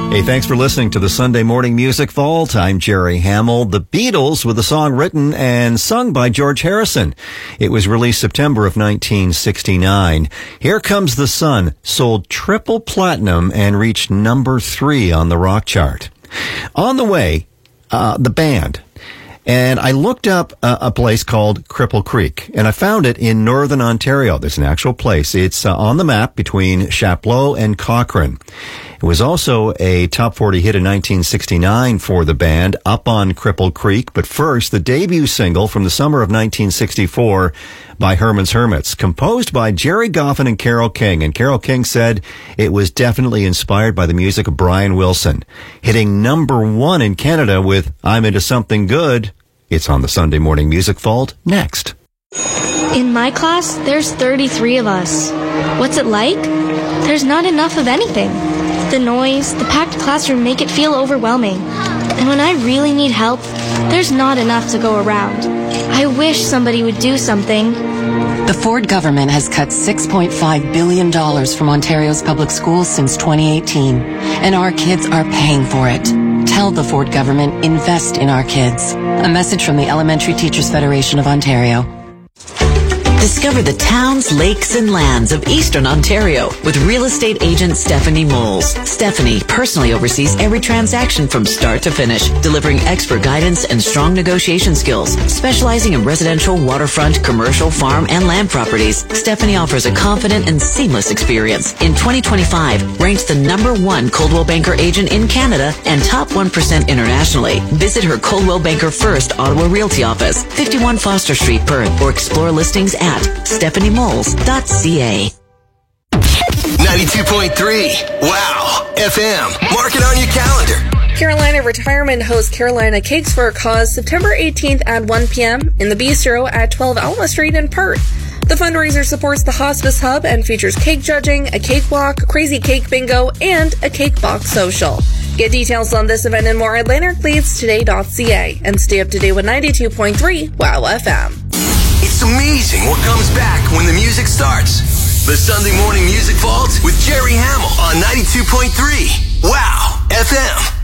Hey, thanks for listening to the Sunday Morning Music Vault. I'm Jerry Hamill. The Beatles with a song written and sung by George Harrison. It was released September of 1969. Here Comes the Sun sold triple platinum and reached number 3 on the rock chart. On the way, the band. And I looked up a place called Cripple Creek, and I found it in northern Ontario. There's an actual place. It's on the map between Chapleau and Cochrane. It was also a top 40 hit in 1969 for the band, Up on Cripple Creek. But first, the debut single from the summer of 1964 by Herman's Hermits, composed by Jerry Goffin and Carole King. And Carole King said it was definitely inspired by the music of Brian Wilson. Hitting number 1 in Canada with I'm Into Something Good. It's on the Sunday Morning Music Vault next. In my class, there's 33 of us. What's it like? There's not enough of anything. The noise, the packed classroom make it feel overwhelming. And when I really need help, there's not enough to go around. I wish somebody would do something. The Ford government has cut $6.5 billion from Ontario's public schools since 2018, and our kids are paying for it. Tell the Ford government, invest in our kids. A message from the Elementary Teachers Federation of Ontario. Discover the towns, lakes, and lands of Eastern Ontario with real estate agent Stephanie Moles. Stephanie personally oversees every transaction from start to finish, delivering expert guidance and strong negotiation skills. Specializing in residential, waterfront, commercial, farm, and land properties, Stephanie offers a confident and seamless experience. In 2025, ranked the #1 Coldwell Banker agent in Canada and top 1% internationally. Visit her Coldwell Banker First Ottawa Realty office, 51 Foster Street, Perth, or explore listings at stephaniemoles.ca. 92.3 Wow FM. Mark it on your calendar. Carolina Retirement hosts Carolina Cakes for a Cause September 18th at 1 p.m. in the Bistro at 12 Alma Street in Perth. The fundraiser supports the Hospice Hub and features cake judging, a cake walk, crazy cake bingo, and a cake box social. Get details on this event and more at lanarkleadstoday.ca and stay up to date with 92.3 Wow FM. It's amazing what comes back when the music starts. The Sunday Morning Music Vault with Jerry Hamill on 92.3 Wow FM.